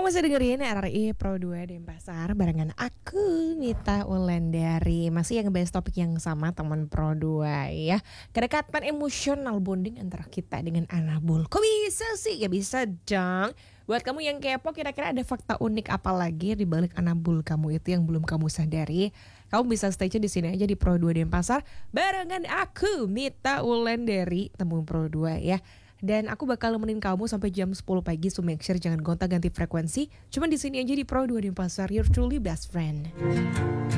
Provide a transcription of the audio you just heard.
masih dengerin RRI Pro 2 Denpasar barengan aku Mita Wulandari. Masih yang bahas topik yang sama teman Pro 2 ya. Kedekatan emosional bonding antara kita dengan Anabul. Kok bisa sih? Ya bisa dong. Buat kamu yang kepo, kira-kira ada fakta unik apa lagi di balik Anabul kamu itu yang belum kamu sadari? Kamu bisa stay tune di sini aja di Pro 2 Denpasar barengan aku Mita Wulandari, teman Pro 2 ya. Dan aku bakal nemenin kamu sampai jam 10 pagi, so make sure jangan gonta-ganti frekuensi. Cuman di sini aja di Pro 2 Denpasar, your truly best friend.